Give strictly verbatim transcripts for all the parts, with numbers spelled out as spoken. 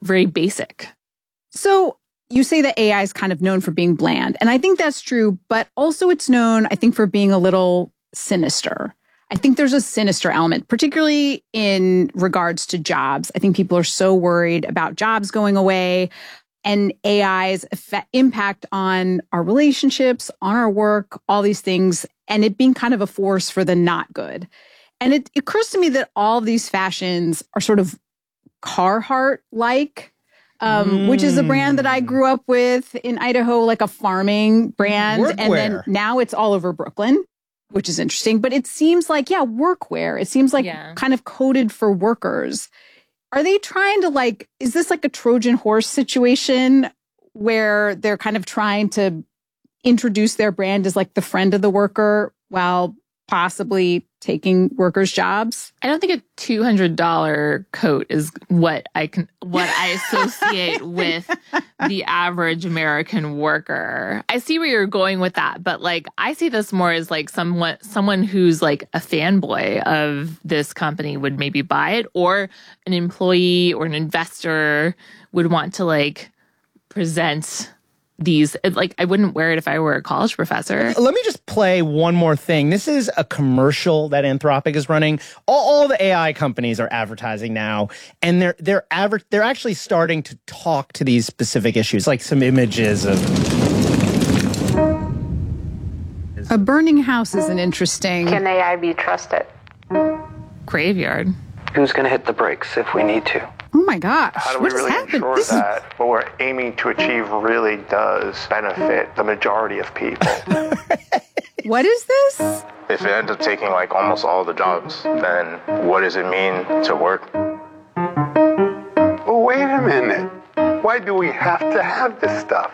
very basic. So you say that A I is kind of known for being bland, and I think that's true, but also it's known, I think, for being a little sinister. I think there's a sinister element, particularly in regards to jobs. I think people are so worried about jobs going away and A I's effect, impact on our relationships, on our work, all these things, and it being kind of a force for the not good. And it, it occurs to me that all of these fashions are sort of Carhartt-like, um, mm. which is a brand that I grew up with in Idaho, like a farming brand. Workwear. And then now it's all over Brooklyn, which is interesting. But it seems like, yeah, workwear. It seems like yeah. kind of coded for workers. Are they trying to like, is this like a Trojan horse situation where they're kind of trying to introduce their brand as like the friend of the worker while possibly taking workers' jobs? I don't think a two hundred dollars coat is what I can, what I associate with the average American worker. I see where you're going with that, but like I see this more as like someone someone who's like a fanboy of this company would maybe buy it, or an employee or an investor would want to like present these. Like, I wouldn't wear it if I were a college professor. Let me just play one more thing. This is a commercial that Anthropic is running. All, all the A I companies are advertising now, and they're they're adver- they're actually starting to talk to these specific issues, like some images of a burning house is an interesting. Can A I be trusted? Graveyard. Who's going to hit the brakes if we need to? Oh my gosh. How do we what really happened? ensure This that is... what we're aiming to achieve really does benefit the majority of people? What is this? If it ends up taking like almost all the jobs, then what does it mean to work? Well, wait a minute. Why do we have to have this stuff?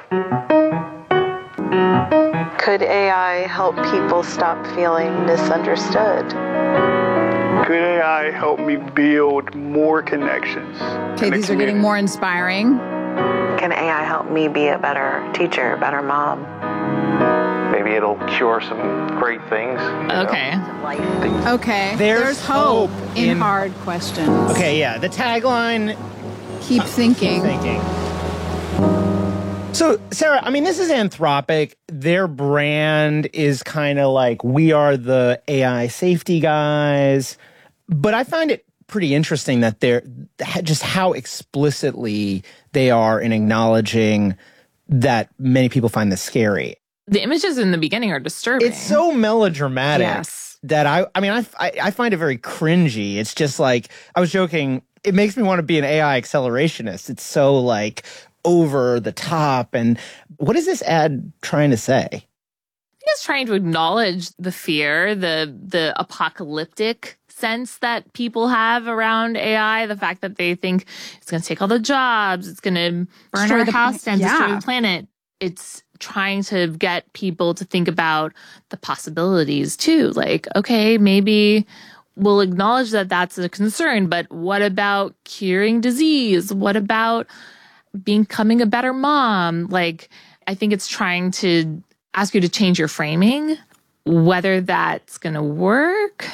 Could A I help people stop feeling misunderstood? Could A I help me build more connections? Okay, these are getting more inspiring. Can A I help me be a better teacher, a better mom? Maybe it'll cure some great things. Okay. Know? Okay. There's, There's hope, hope in, in hard questions. Okay, yeah. The tagline... Keep uh, thinking. Keep thinking. So, Sarah, I mean, this is Anthropic. Their brand is kind of like, we are the A I safety guys. But I find it pretty interesting that they're just how explicitly they are in acknowledging that many people find this scary. The images in the beginning are disturbing. It's so melodramatic yes. that I, I mean, I, I, I find it very cringy. It's just like, I was joking, it makes me want to be an A I accelerationist. It's so like over the top. And what is this ad trying to say? I think it's trying to acknowledge the fear, the the apocalyptic sense that people have around A I, the fact that they think it's going to take all the jobs, it's going to burn destroy our the house pla- and yeah. destroy the planet. It's trying to get people to think about the possibilities too. Like, okay, maybe we'll acknowledge that that's a concern, but what about curing disease? What about becoming a better mom? Like, I think it's trying to ask you to change your framing. Whether that's going to work,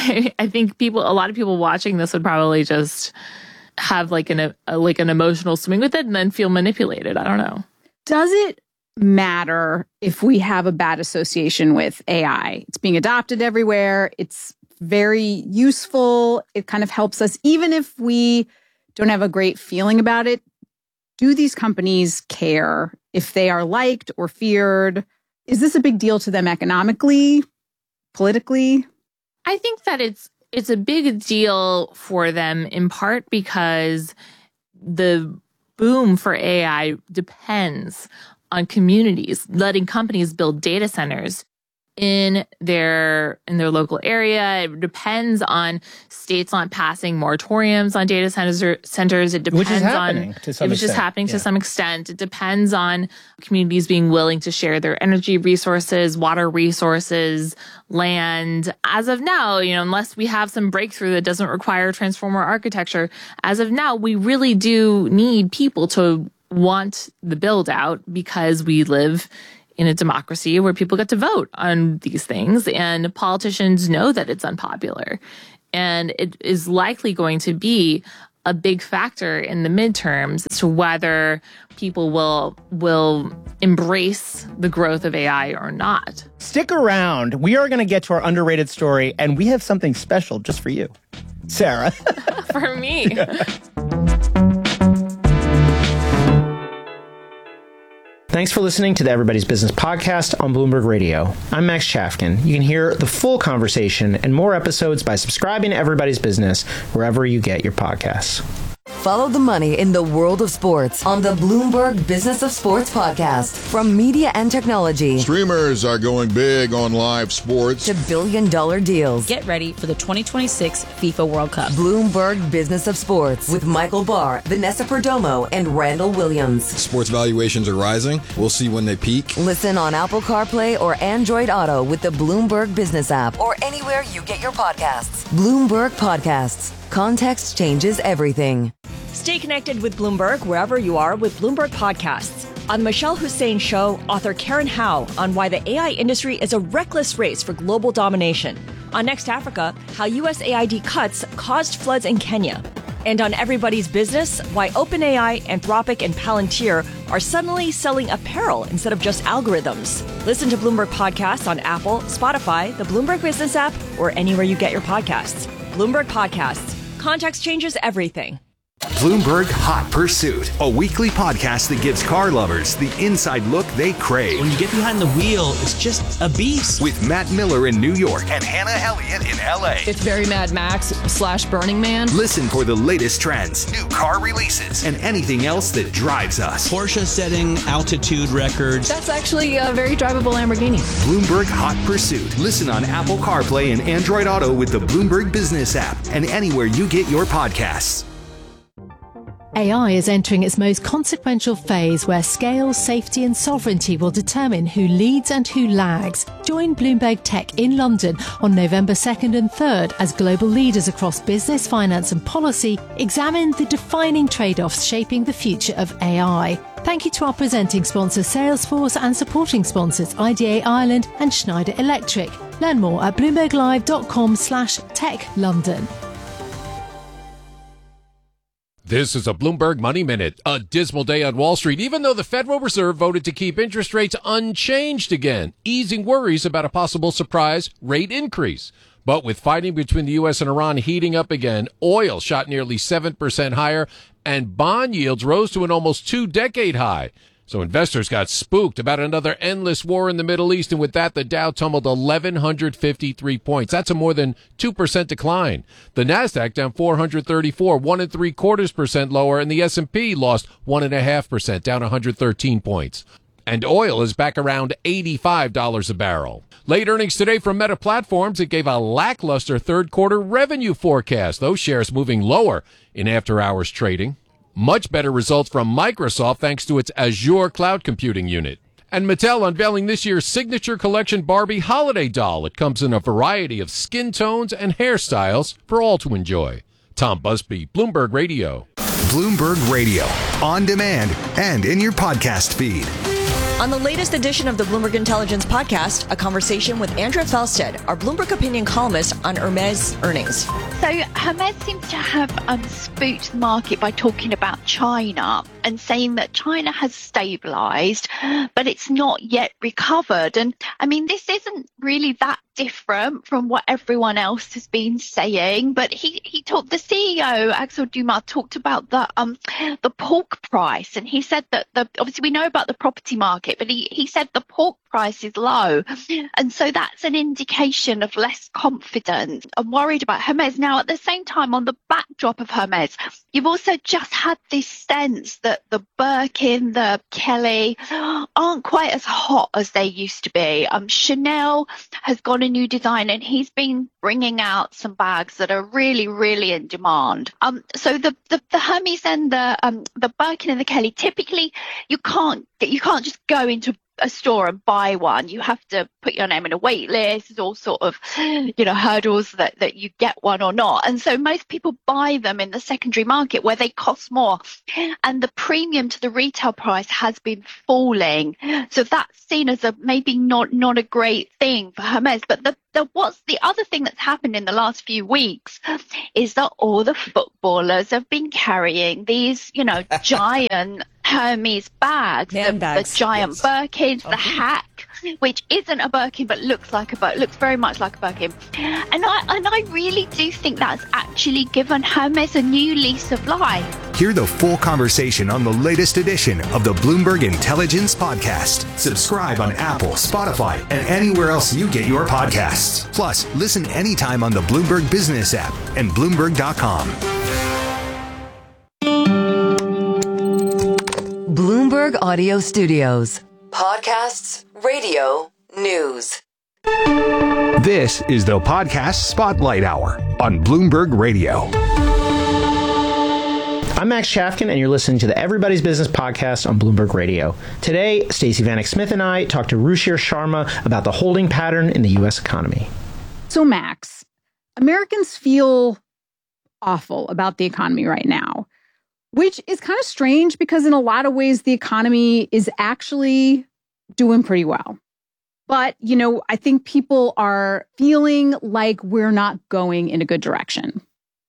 I think people, a lot of people watching this would probably just have like an a, like an emotional swing with it and then feel manipulated. I don't know. Does it matter if we have a bad association with A I? It's being adopted everywhere. It's very useful. It kind of helps us, even if we don't have a great feeling about it. Do these companies care if they are liked or feared? Is this a big deal to them economically, politically? I think that it's it's a big deal for them in part because the boom for A I depends on communities letting companies build data centers in their in their local area. It depends on states not passing moratoriums on data centers. Or centers. It depends Which is happening on to some it was just extent. happening Yeah. to some extent. It depends on communities being willing to share their energy resources, water resources, land. As of now, you know, unless we have some breakthrough that doesn't require transformer architecture, as of now, we really do need people to want the build out because we live in a democracy where people get to vote on these things, and politicians know that it's unpopular. And it is likely going to be a big factor in the midterms as to whether people will will embrace the growth of A I or not. Stick around. We are going to get to our underrated story, and we have something special just for you, Sarah. For me. Thanks for listening to the Everybody's Business podcast on Bloomberg Radio. I'm Max Chafkin. You can hear the full conversation and more episodes by subscribing to Everybody's Business wherever you get your podcasts. Follow the money in the world of sports on the Bloomberg Business of Sports podcast. From media and technology Streamers are going big on live sports to billion-dollar deals. Get ready for the twenty twenty-six FIFA World Cup. Bloomberg Business of Sports with Michael Barr, Vanessa Perdomo, and Randall Williams. Sports valuations are rising. We'll see when they peak. Listen on Apple CarPlay or Android Auto with the Bloomberg Business app or anywhere you get your podcasts. Bloomberg Podcasts. Context changes everything. Stay connected with Bloomberg wherever you are with Bloomberg Podcasts. On Michelle Hussein Show, author Karen Howe on why the A I industry is a reckless race for global domination. On Next Africa, how U S A I D cuts caused floods in Kenya. And on Everybody's Business, why OpenAI, Anthropic, and Palantir are suddenly selling apparel instead of just algorithms. Listen to Bloomberg Podcasts on Apple, Spotify, the Bloomberg Business app, or anywhere you get your podcasts. Bloomberg Podcasts. Context changes everything. Bloomberg Hot Pursuit, a weekly podcast that gives car lovers the inside look they crave. When you get behind the wheel, it's just a beast. With Matt Miller in New York and Hannah Elliott in L A. It's very Mad Max slash Burning Man. Listen for the latest trends, new car releases, and anything else that drives us. Porsche setting altitude records. That's actually a very drivable Lamborghini. Bloomberg Hot Pursuit. Listen on Apple CarPlay and Android Auto with the Bloomberg Business app and anywhere you get your podcasts. A I is entering its most consequential phase where scale, safety and sovereignty will determine who leads and who lags. Join Bloomberg Tech in London on November second and third as global leaders across business, finance and policy examine the defining trade-offs shaping the future of A I. Thank you to our presenting sponsor Salesforce and supporting sponsors I D A Ireland and Schneider Electric. Learn more at bloomberglive.com slash tech London. This is a Bloomberg Money Minute. A dismal day on Wall Street, even though the Federal Reserve voted to keep interest rates unchanged again, easing worries about a possible surprise rate increase. But with fighting between the U S and Iran heating up again, oil shot nearly seven percent higher, and bond yields rose to an almost two-decade high. So investors got spooked about another endless war in the Middle East, and with that, the Dow tumbled eleven fifty-three points. That's a more than two percent decline. The Nasdaq down four hundred thirty-four, one and three quarters percent lower, and the S and P lost one and a half percent, down one hundred thirteen points. And oil is back around eighty-five dollars a barrel. Late earnings today from Meta Platforms. It gave a lackluster third quarter revenue forecast. Those shares moving lower in after-hours trading. Much better results from Microsoft thanks to its Azure cloud computing unit. And Mattel unveiling this year's signature collection Barbie holiday doll. It comes in a variety of skin tones and hairstyles for all to enjoy. Tom Busby, Bloomberg Radio. Bloomberg Radio, on demand and in your podcast feed. On the latest edition of the Bloomberg Intelligence podcast, a conversation with Andrea Felsted, our Bloomberg opinion columnist on Hermes earnings. So Hermes seems to have um, spooked the market by talking about China and saying that China has stabilized, but it's not yet recovered. And I mean, this isn't really that different from what everyone else has been saying, but he, he talked, the C E O, Axel Dumas, talked about the um the pork price, and he said that the obviously we know about the property market, but he, he said the pork price is low, and so that's an indication of less confidence. I'm worried about Hermes. Now, at the same time, on the backdrop of Hermes, you've also just had this sense that the Birkin, the Kelly aren't quite as hot as they used to be. Um, Chanel has got a new design, and he's been bringing out some bags that are really, really in demand. Um, so the, the, the Hermes and the um, the Birkin and the Kelly, typically you can't you can't just go into a store and buy one, you have to put your name in a wait list. There's all sort of, you know, hurdles that, that you get one or not. And so most people buy them in the secondary market where they cost more. And the premium to the retail price has been falling. So that's seen as a maybe not, not a great thing for Hermes. But the, the what's the other thing that's happened in the last few weeks is that all the footballers have been carrying these, you know, giant Hermes bags, the, the giant yes. Birkins, the okay. hack, which isn't a Birkin but looks like a Birkin, looks very much like a Birkin. And I and I really do think that's actually given Hermes a new lease of life. Hear the full conversation on the latest edition of the Bloomberg Intelligence Podcast. Subscribe on Apple, Spotify, and anywhere else you get your podcasts. Plus, listen anytime on the Bloomberg Business app and Bloomberg dot com. Bloomberg Audio Studios. Podcasts, radio, news. This is the Podcast Spotlight Hour on Bloomberg Radio. I'm Max Chafkin, and you're listening to the Everybody's Business podcast on Bloomberg Radio. Today, Stacey Vanek Smith and I talk to Ruchir Sharma about the holding pattern in the U S economy. So, Max, Americans feel awful about the economy right now, which is kind of strange because in a lot of ways, the economy is actually doing pretty well. But, you know, I think people are feeling like we're not going in a good direction.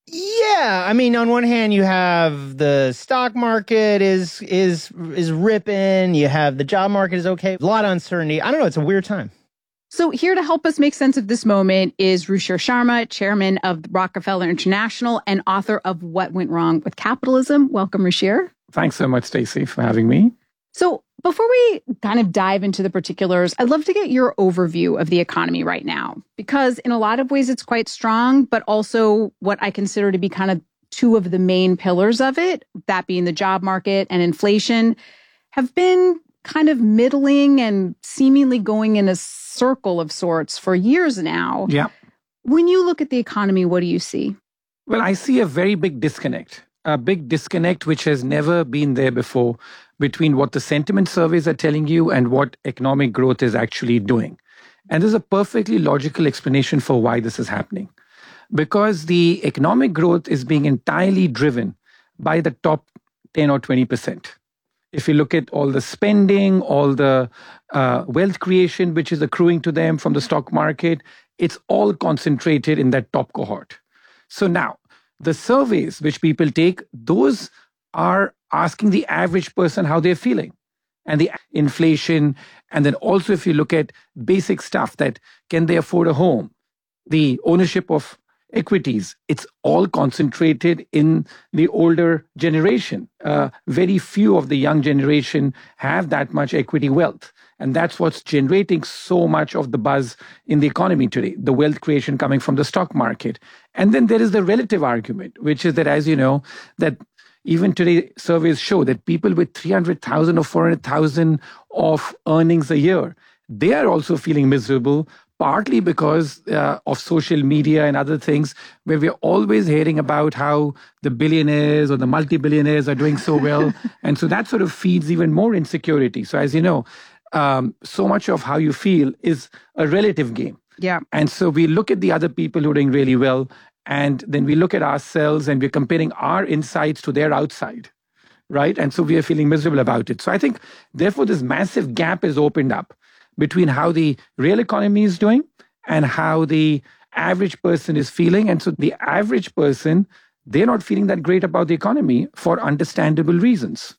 Yeah, I mean, on one hand, you have the stock market is is is ripping. You have the job market is okay. A lot of uncertainty. I don't know. It's a weird time. So here to help us make sense of this moment is Ruchir Sharma, chairman of Rockefeller International and author of What Went Wrong with Capitalism. Welcome, Ruchir. Thanks so much, Stacey, for having me. So before we kind of dive into the particulars, I'd love to get your overview of the economy right now, because in a lot of ways it's quite strong, but also what I consider to be kind of two of the main pillars of it, that being the job market and inflation, have been kind of middling and seemingly going in a circle of sorts for years now. Yeah. When you look at the economy, what do you see? Well, I see a very big disconnect, a big disconnect which has never been there before between what the sentiment surveys are telling you and what economic growth is actually doing. And there's a perfectly logical explanation for why this is happening. Because the economic growth is being entirely driven by the top ten or twenty percent. If you look at all the spending, all the uh, wealth creation, which is accruing to them from the stock market, it's all concentrated in that top cohort. So now, the surveys which people take, those are asking the average person how they're feeling. And the inflation, and then also if you look at basic stuff that can they afford a home, the ownership of equities, it's all concentrated in the older generation. Uh, very few of the young generation have that much equity wealth. And that's what's generating so much of the buzz in the economy today, the wealth creation coming from the stock market. And then there is the relative argument, which is that, as you know, that even today, surveys show that people with three hundred thousand or four hundred thousand of earnings a year, they are also feeling miserable, partly because uh, of social media and other things, where we're always hearing about how the billionaires or the multi-billionaires are doing so well. And so that sort of feeds even more insecurity. So as you know, um, so much of how you feel is a relative game. Yeah. And so we look at the other people who are doing really well, and then we look at ourselves and we're comparing our insides to their outside, right? And so we are feeling miserable about it. So I think, therefore, this massive gap is opened up between how the real economy is doing and how the average person is feeling. And so the average person, they're not feeling that great about the economy for understandable reasons.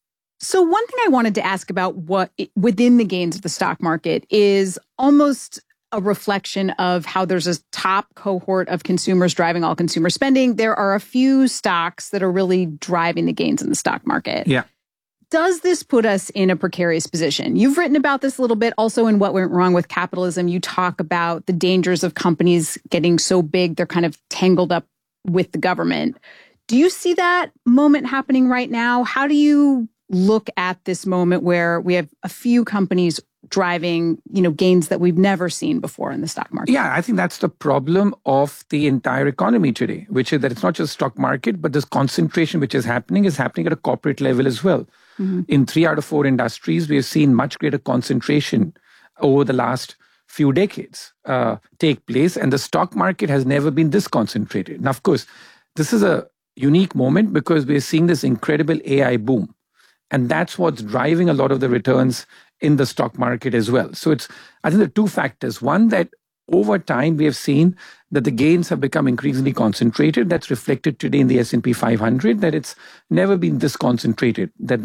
So one thing I wanted to ask about what within the gains of the stock market is almost a reflection of how there's a top cohort of consumers driving all consumer spending. There are a few stocks that are really driving the gains in the stock market. Yeah. Does this put us in a precarious position? You've written about this a little bit also in What Went Wrong with Capitalism. You talk about the dangers of companies getting so big, they're kind of tangled up with the government. Do you see that moment happening right now? How do you look at this moment where we have a few companies driving, you know, gains that we've never seen before in the stock market? Yeah, I think that's the problem of the entire economy today, which is that it's not just stock market, but this concentration which is happening is happening at a corporate level as well. Mm-hmm. In three out of four industries, we have seen much greater concentration over the last few decades uh, take place, and the stock market has never been this concentrated. Now, of course, this is a unique moment because we're seeing this incredible A I boom, and that's what's driving a lot of the returns in the stock market as well. So it's, I think, there are two factors. One, that over time, we have seen that the gains have become increasingly concentrated. That's reflected today in the S and P five hundred, that it's never been this concentrated, that